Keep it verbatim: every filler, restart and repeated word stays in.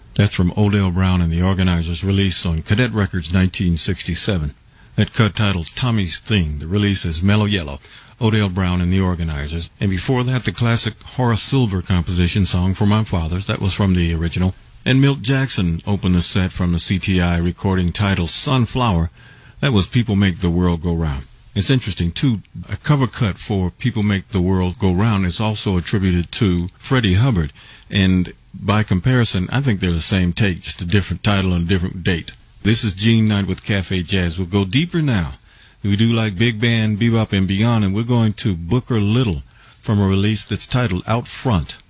That's from Odell Brown and the Organizers, released on Cadet Records nineteen sixty-seven. That cut titled Tommy's Thing. The release is Mellow Yellow, Odell Brown and the Organizers. And before that, the classic Horace Silver composition, Song for My Fathers. That was from the original. And Milt Jackson opened the set from the C T I recording titled Sunflower. That was People Make the World Go Round. It's interesting, too, a cover cut for People Make the World Go Round is also attributed to Freddie Hubbard. And by comparison, I think they're the same take, just a different title and a different date. This is Gene Knight with Cafe Jazz. We'll go deeper now. We do like big band, bebop, and beyond, and we're going to Booker Little from a release that's titled Out Front.